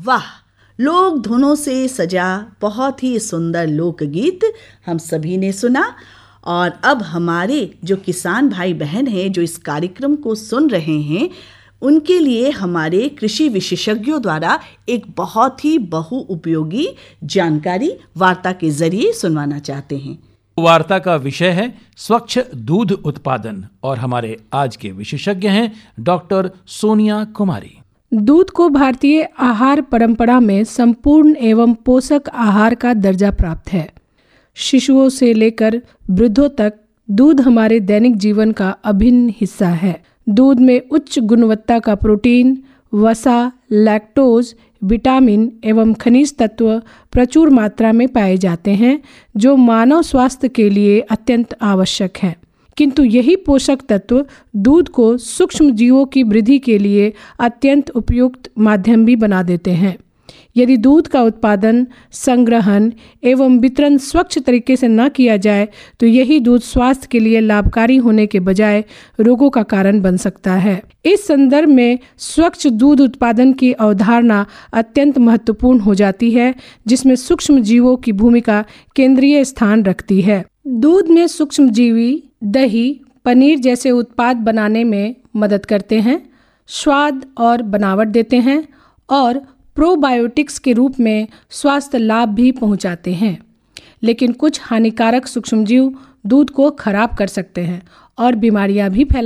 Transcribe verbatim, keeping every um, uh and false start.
वाह, लोक धुनों से सजा बहुत ही सुंदर लोकगीत हम सभी ने सुना। और अब हमारे जो किसान भाई बहन हैं जो इस कार्यक्रम को सुन रहे हैं, उनके लिए हमारे कृषि विशेषज्ञों द्वारा एक बहुत ही बहुउपयोगी जानकारी वार्ता के जरिए सुनवाना चाहते हैं। वार्ता का विषय है स्वच्छ दूध उत्पादन और हमारे आज के विशेषज्ञ हैं डॉक्टर सोनिया कुमारी। दूध को भारतीय आहार परंपरा में संपूर्ण एवं पोषक आहार का दर्जा प्राप्त है। शिशुओं से लेकर वृद्धों तक दूध हमारे दैनिक जीवन का अभिन्न हिस्सा है। दूध में उच्च गुणवत्ता का प्रोटीन, वसा, लैक्टोज, विटामिन एवं खनिज तत्व प्रचुर मात्रा में पाए जाते हैं, जो मानव स्वास्थ्य के लिए अत्यंत आवश्यक हैं। किंतु यही पोषक तत्व दूध को सूक्ष्म जीवों की वृद्धि के लिए अत्यंत उपयुक्त माध्यम भी बना देते हैं। यदि दूध का उत्पादन, संग्रहण एवं वितरण स्वच्छ तरीके से न किया जाए तो यही दूध स्वास्थ्य के लिए लाभकारी होने के बजाय रोगों का कारण बन सकता है। इस संदर्भ में स्वच्छ दूध उत्पादन की अवधारणा अत्यंत महत्वपूर्ण हो जाती है, जिसमें सूक्ष्म जीवों की भूमिका केंद्रीय स्थान रखती है। दूध में सूक्ष्म जीवी दही, पनीर जैसे उत्पाद बनाने में मदद करते हैं, स्वाद और बनावट देते हैं और प्रोबायोटिक्स के रूप में स्वास्थ्य लाभ भी पहुंचाते हैं। लेकिन कुछ हानिकारक सूक्ष्मजीव दूध को खराब कर सकते हैं और बीमारियां भी फैला